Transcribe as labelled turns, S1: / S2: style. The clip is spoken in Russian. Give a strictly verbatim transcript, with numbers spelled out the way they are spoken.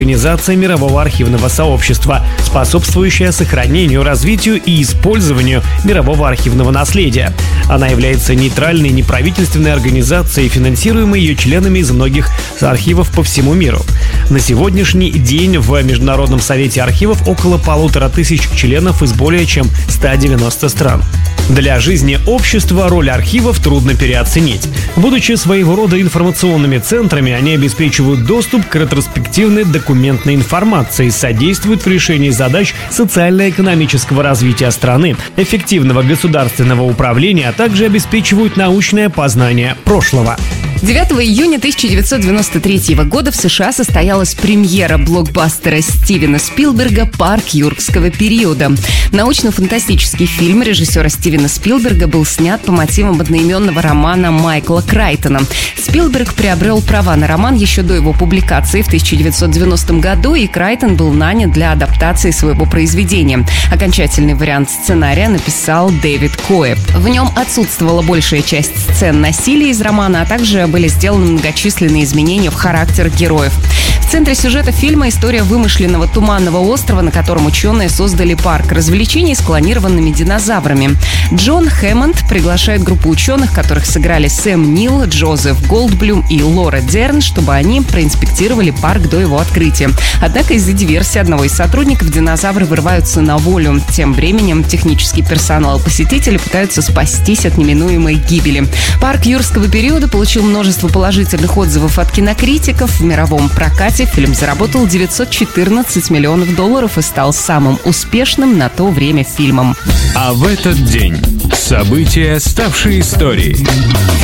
S1: организация мирового архивного сообщества, способствующая сохранению, развитию и использованию мирового архивного наследия. Она является нейтральной неправительственной организацией, финансируемой ее членами из многих архивов по всему миру. На сегодняшний день в Международном совете архивов около полутора тысяч членов из более чем ста девяноста стран. Для жизни общества роль архивов трудно переоценить. Будучи своего рода информационными центрами, они обеспечивают доступ к ретроспективной документной информации, содействуют в решении задач социально-экономического развития страны, эффективного государственного управления, а также обеспечивают научное познание прошлого.
S2: девятого июня тысяча девятьсот девяносто третьего года в США состоялась премьера блокбастера Стивена Спилберга «Парк юрского периода». Научно-фантастический фильм режиссера Стивена Спилберга был снят по мотивам одноименного романа Майкла Крайтона. Спилберг приобрел права на роман еще до его публикации в тысяча девятьсот девяностом году, и Крайтон был нанят для адаптации своего произведения. Окончательный вариант сценария написал Дэвид Коэб. В нем отсутствовала большая часть сцен насилия из романа, а также были сделаны многочисленные изменения в характерах героев. В центре сюжета фильма история вымышленного туманного острова, на котором ученые создали парк развлечений с клонированными динозаврами. Джон Хэммонд приглашает группу ученых, которых сыграли Сэм Нил, Джозеф Голдблюм и Лора Дерн, чтобы они проинспектировали парк до его открытия. Однако из-за диверсии одного из сотрудников динозавры вырываются на волю. Тем временем технический персонал и посетители пытаются спастись от неминуемой гибели. Парк юрского периода получил множество положительных отзывов от кинокритиков. В мировом прокате фильм заработал девятьсот четырнадцать миллионов долларов и стал самым успешным на то время фильмом.
S3: А в этот день события, ставшие историей.